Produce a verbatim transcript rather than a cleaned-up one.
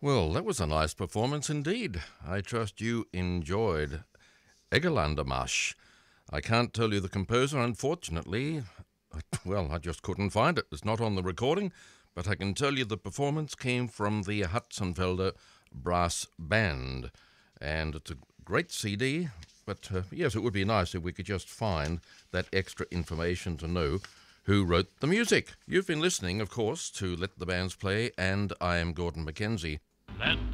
Well, that was a nice performance indeed. I trust you enjoyed Egerlandermarsch. I can't tell you the composer, unfortunately. Well, I just couldn't find it. It's not on the recording, but I can tell you the performance came from the Hutzenfelder Brass Band. And it's a great C D, but uh, yes, it would be nice if we could just find that extra information to know who wrote the music. You've been listening, of course, to Let the Bands Play, and I am Gordon Mackenzie. Let